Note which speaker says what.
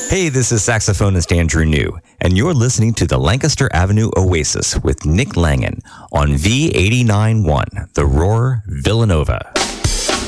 Speaker 1: Hey, this is saxophonist Andrew New, and you're listening to the Lancaster Avenue Oasis with Nick Langan on V89.1, The Roar, Villanova.